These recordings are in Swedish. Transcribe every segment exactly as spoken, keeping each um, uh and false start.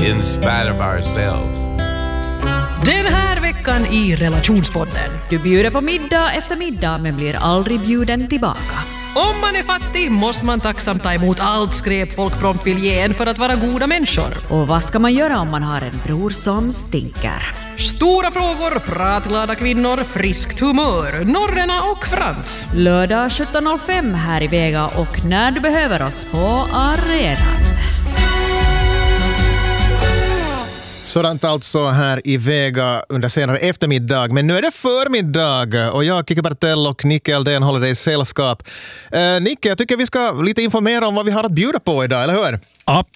in spite of ourselves. Den här veckan i Relationspodden. Du bjuder på middag efter middag men blir aldrig bjuden tillbaka. Om man är fattig måste man tacksamt ta emot allt skräp folk prompt vill ge en för att vara goda människor. Och vad ska man göra om man har en bror som stinker? Stora frågor, pratglada kvinnor, friskt humör, Norrena och Frans. Lördag sjutton noll fem här i Vega och när du behöver oss på arenan. Sådant alltså här i Vega under senare eftermiddag. Men nu är det förmiddag och jag, Kiki Bartell och Nicke Aldén håller dig i sällskap. Eh, Nicke, jag tycker vi ska lite informera om vad vi har att bjuda på idag, eller hur? Ab-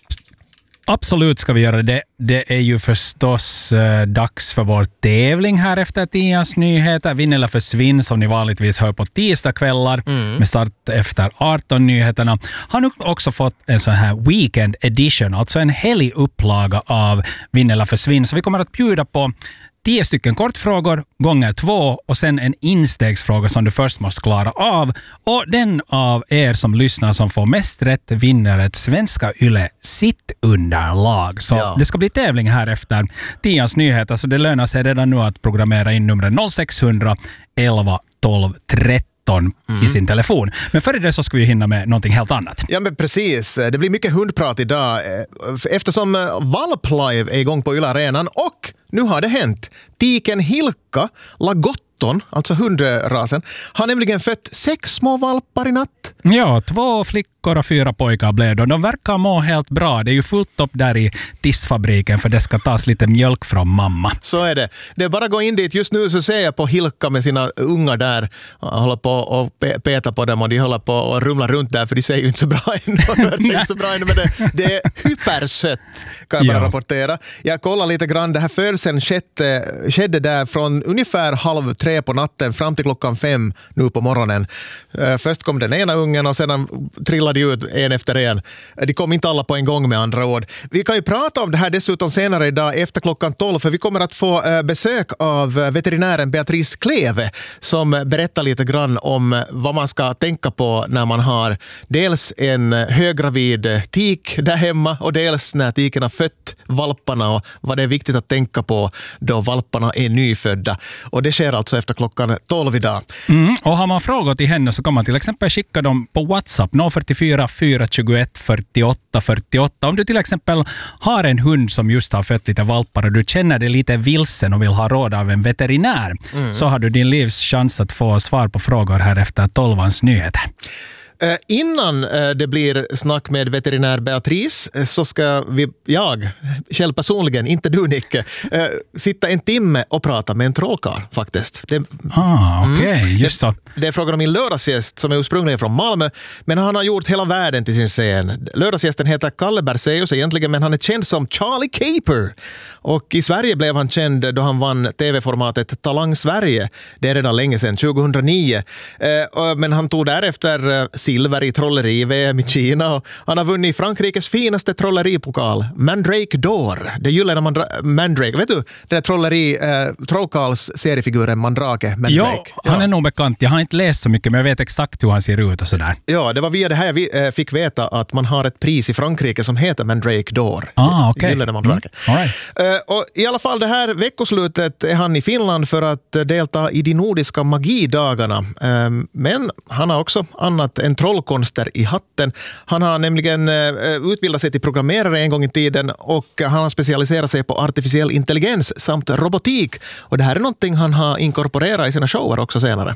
absolut ska vi göra det. Det är ju förstås eh, dags för vår tävling här efter tians nyheter. Vinn eller försvinn som ni vanligtvis hör på tisdagskvällar mm. med start efter arton-nyheterna. Har nu också fått en sån här weekend edition, alltså en helig upplaga av Vinn eller försvinn. Så vi kommer att bjuda på tio stycken kortfrågor gånger två och sen en instegsfråga som du först måste klara av. Och den av er som lyssnar som får mest rätt vinner ett Svenska Yle sittunderlag. Så ja. Det ska bli tävling här efter tians nyheter, så det lönar sig redan nu att programmera in numret noll sex hundra elva tolv tretton Mm. i sin telefon. Men före det så ska vi hinna med någonting helt annat. Ja, men precis. Det blir mycket hundprat idag eftersom Valplive är igång på Yle Arenan och nu har det hänt. Tiken Hilkka Lagotton, alltså hundrasen, har nämligen fött sex små valpar i natt. Ja, två flickor och fyra pojkar blev de. De verkar må helt bra. Det är ju fullt upp där i tissfabriken för det ska tas lite mjölk från mamma. Så är det. Det är bara att gå in dit. Just nu så ser jag på Hilkka med sina ungar där och håller på och peta på dem och de håller på och rumlar runt där för de ser ju inte så bra ännu. Det ser inte så bra ännu, men det, det är hypersött kan jag bara ja. rapportera. Jag kollar lite grann. Det här födelsen skedde, skedde där från ungefär halv tre på natten fram till klockan fem nu på morgonen. Först kom den ena ungen och sedan trillade ut en efter en. De kom inte alla på en gång med andra ord. Vi kan ju prata om det här dessutom senare idag efter klockan tolv för vi kommer att få besök av veterinären Beatrice Kleve som berättar lite grann om vad man ska tänka på när man har dels en höggravid tik där hemma och dels när tiken har fött valparna och vad det är viktigt att tänka på då valparna är nyfödda. Och det sker alltså efter klockan tolv idag. Mm, och har man frågor till henne så kan man till exempel skicka dem på WhatsApp noll fyra fyra fyra två ett fyrtioåtta fyrtioåtta. Om du till exempel har en hund som just har fött lite valpar och du känner dig lite vilsen och vill ha råd av en veterinär mm. så har du din livs chans att få svar på frågor här efter tolvans nyheter. Uh, innan uh, det blir snack med veterinär Beatrice uh, så ska vi, jag, själv personligen, inte du Nicke, uh, sitta en timme och prata med en trollkarl faktiskt. Det, ah, okej, okay, mm, just så. Det, det är frågan om min lördagsgäst som är ursprungligen från Malmö, men han har gjort hela världen till sin scen. Lördagsgästen heter Kalle Berseus egentligen, men han är känd som Charlie Caper. Och i Sverige blev han känd då han vann tv-formatet Talang Sverige. Det är redan länge sedan, tjugohundranio. Uh, men han tog därefter uh, silver i trolleri-V M i Kina och han har vunnit Frankrikes finaste trolleripokal, Mandrake d'Or. Det gyllene mandra- Mandrake. Vet du, den där trolleri, eh, trollkarls seriefiguren Mandrake, Mandrake. Ja, han är nog bekant. Jag har inte läst så mycket men jag vet exakt hur han ser ut och sådär. Ja, det var via det här vi eh, fick veta att man har ett pris i Frankrike som heter Mandrake d'Or. Ah, okej. Gyllene Mandrake. Mm. All right. eh, och i alla fall det här veckoslutet är han i Finland för att delta i de nordiska magidagarna. Eh, men han har också annat än trollkonster i hatten. Han har nämligen eh, utbildat sig till programmerare en gång i tiden och han har specialiserat sig på artificiell intelligens samt robotik. Och det här är någonting han har inkorporerat i sina shower också senare.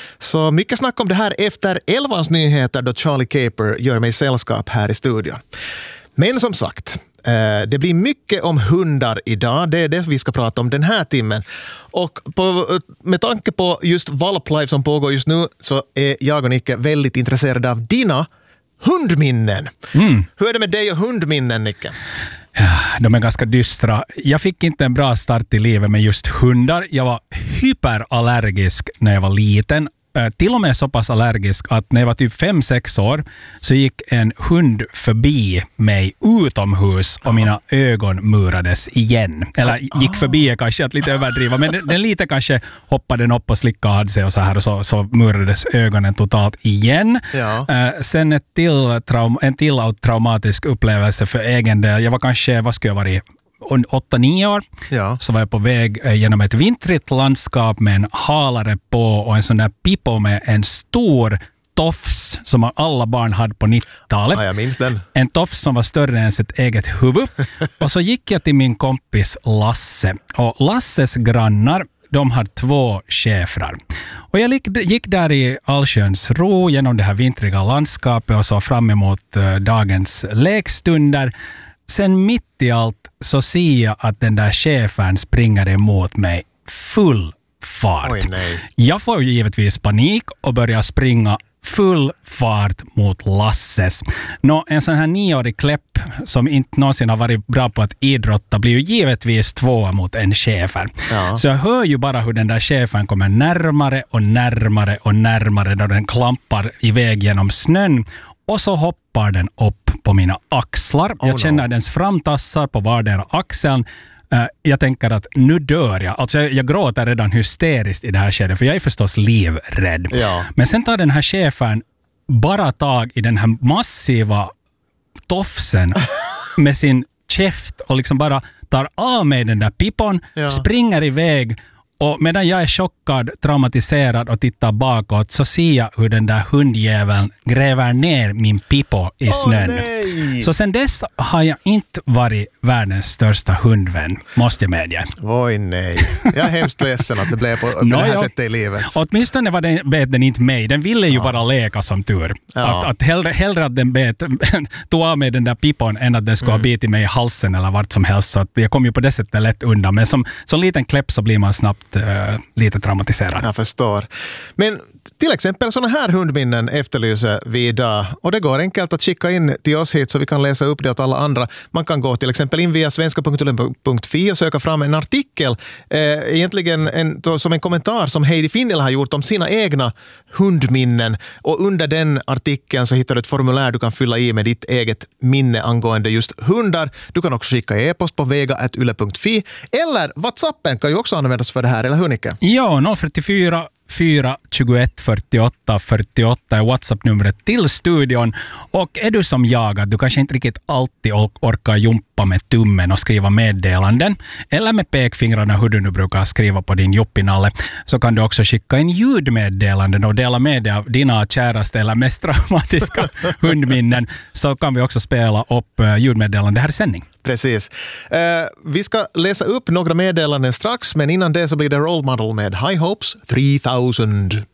Så mycket snack om det här efter elvans nyheter då Charlie Caper gör mig sällskap här i studion. Men som sagt, eh, det blir mycket om hundar idag. Det är det vi ska prata om den här timmen. Och på, med tanke på just Valplive som pågår just nu så är jag och Nicke väldigt intresserade av dina hundminnen. Mm. Hur är det med dig och hundminnen, Nicke? De är ganska dystra. Jag fick inte en bra start i livet med just hundar. Jag var hyperallergisk när jag var liten. Till och med så pass allergisk att när jag var typ fem sex år så gick en hund förbi mig utomhus och mina ögon murades igen. Eller gick förbi är kanske att lite överdriva, men den, den lite kanske hoppade den upp och slickade sig och så här och så, så murades ögonen totalt igen. Ja. Uh, sen ett till traum, en till traumatisk upplevelse för egen del. Jag var kanske, vad skulle jag vara i? åtta nio år, Ja. så var jag på väg genom ett vintrigt landskap med en halare på och en sån där pipo med en stor tofs som alla barn hade på nittiotalet. Ja, jag minns den. En tofs som var större än sitt eget huvud. Och så gick jag till min kompis Lasse. Och Lasses grannar, de har två schäfrar. Och jag gick där i allsköns ro genom det här vintriga landskapet och så fram emot uh, dagens lekstunder. Sen mitt i allt så ser jag att den där schäfern springer emot mig full fart. Oj, nej. Jag får ju givetvis panik och börjar springa full fart mot Lasses. Nå, en sån här nioårig kläpp som inte någonsin har varit bra på att idrotta blir ju givetvis två mot en schäfer. Ja. Så jag hör ju bara hur den där schäfern kommer närmare och närmare och närmare då den klampar iväg genom snön. Och så hoppar den upp på mina axlar. Oh, jag känner no. dens framtassar på vardera axeln. Uh, jag tänker att nu dör jag. Alltså jag, jag gråter redan hysteriskt i det här skedet, för jag är förstås livrädd. Ja. Men sen tar den här schäfern bara tag i den här massiva tofsen med sin käft och liksom bara tar av mig den där pipon, Ja. springer iväg. Och medan jag är chockad, traumatiserad och tittar bakåt så ser jag hur den där hundjäveln gräver ner min pipo i Åh, snön. nej. Så sen dess har jag inte varit världens största hundvän, måste jag medge. Oj, nej. Jag är hemskt ledsen att det blev på, på Nå, det här ja. sättet i livet. Åtminstone var den, bet den inte mig. Den ville ju Ja. bara leka som tur. Ja. Att, att hellre, hellre att den bet, tog av mig den där pipon än att den skulle Mm. ha bitit mig i halsen eller vart som helst. Så att jag kom ju på det sättet lätt undan. Men som, som liten kläpp så blir man snabbt uh, lite traumatiserad. Jag förstår. Men till exempel sådana här hundminnen efterlyser vi idag. Och det går enkelt att skicka in till oss hit så vi kan läsa upp det åt alla andra. Man kan gå till exempel in via svenska punkt yle punkt fi och söka fram en artikel. Eh, egentligen en, då, som en kommentar som Heidi Finnila har gjort om sina egna hundminnen. Och under den artikeln så hittar du ett formulär du kan fylla i med ditt eget minne angående just hundar. Du kan också skicka e-post på vega at yle punkt fi. Eller WhatsAppen kan ju också användas för det här, eller hur Nicke? Ja, noll fyrtiofyra fyra tjugoett fyrtioåtta fyrtioåtta är WhatsApp-numret till studion. Och är du som jag, att du kanske inte riktigt alltid orkar jumpa med tummen och skriva meddelanden, eller med pekfingrarna hur du nu brukar skriva på din juppinalle, så kan du också skicka in ljudmeddelanden och dela med dig av dina käraste eller mest traumatiska hundminnen, så kan vi också spela upp ljudmeddelanden här i sändning. Precis. Eh, vi ska läsa upp några meddelanden strax, men innan det så blir det Role Model med High Hopes three thousand.